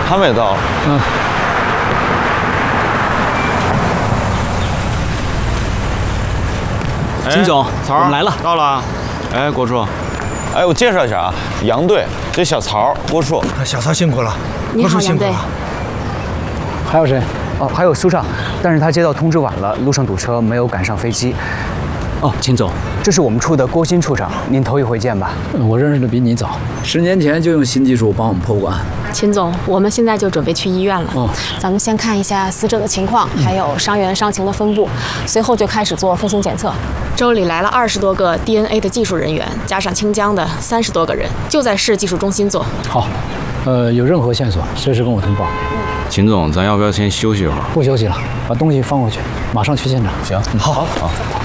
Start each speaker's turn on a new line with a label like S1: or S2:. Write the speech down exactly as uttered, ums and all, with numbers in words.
S1: 他们也到了。
S2: 嗯。秦总，
S1: 曹
S2: 我们来了，
S1: 到了。哎，郭处，哎，我介绍一下啊，杨队，这小曹，郭处。
S3: 小曹辛苦了，
S4: 你好，杨队。
S2: 还有谁？
S5: 哦，还有苏尚，但是他接到通知晚了，路上堵车，没有赶上飞机。
S2: 哦，秦总，
S5: 这是我们处的郭鑫处长，您头一回见吧？
S2: 我认识的比你早，十年前就用新技术帮我们破关。
S4: 秦总，我们现在就准备去医院了。
S2: 哦，
S4: 咱们先看一下死者的情况，还有伤员伤情的分布，随后就开始做分型检测。州里来了二十多个 D N A 的技术人员，加上清江的三十多个人，就在市技术中心做。
S2: 好，呃，有任何线索随时跟我通报。
S1: 秦总，咱要不要先休息一会儿？
S2: 不休息了，把东西放过去，马上去现场。
S1: 行，
S2: 好，
S1: 好，好。